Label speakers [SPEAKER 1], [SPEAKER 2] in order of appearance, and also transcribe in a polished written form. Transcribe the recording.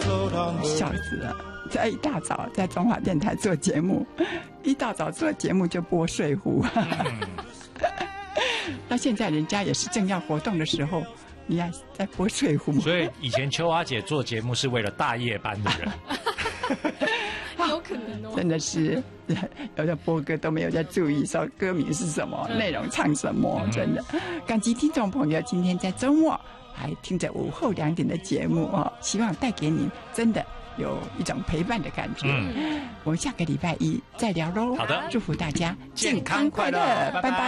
[SPEAKER 1] 笑死了！在一大早在中华电台做节目，一大早做节目就播睡胡。那现在人家也是正要活动的时候，你还在播睡胡。
[SPEAKER 2] 所以以前秋华姐做节目是为了大夜班的人。
[SPEAKER 3] 有可能哦，
[SPEAKER 1] 真的是有的播歌都没有在注意说歌名是什么，内容唱什么，真的。感激听众朋友今天在周末还听着午后2点的节目哦，希望带给您真的有一种陪伴的感觉。我们下个礼拜一再聊喽。
[SPEAKER 2] 好的，
[SPEAKER 1] 祝福大家
[SPEAKER 2] 健康快乐，
[SPEAKER 1] 拜拜。